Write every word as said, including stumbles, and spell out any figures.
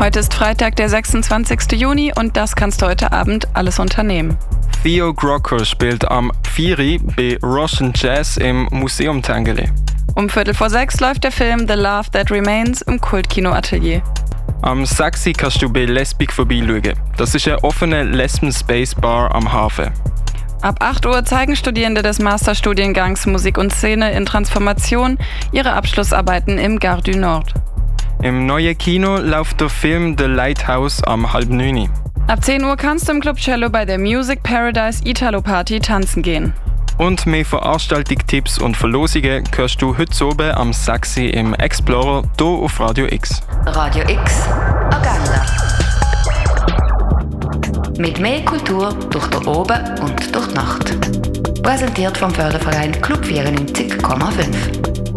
Heute ist Freitag, der sechsundzwanzigsten Juni und das kannst du heute Abend alles unternehmen. Theo Grocker spielt am vier bei Russian Jazz im Museum Tangeli. Um Viertel vor sechs läuft der Film The Love That Remains im Kultkino Atelier. Am sechs kannst du bei Lesbik vorbeischauen. Das ist eine offene Lesben-Space-Bar am Hafen. Ab acht Uhr zeigen Studierende des Masterstudiengangs Musik und Szene in Transformation ihre Abschlussarbeiten im Gare du Nord. Im neuen Kino läuft der Film The Lighthouse am halb neun. Ab zehn Uhr kannst du im Club Cello bei der Music Paradise Italo Party tanzen gehen. Und mehr Veranstaltungstipps und Verlosungen hörst du heute oben am sechs im Explorer hier auf Radio X. Radio X Agenda. Mit mehr Kultur durch den Oben und durch die Nacht. Präsentiert vom Förderverein Club vierundneunzig Komma fünf.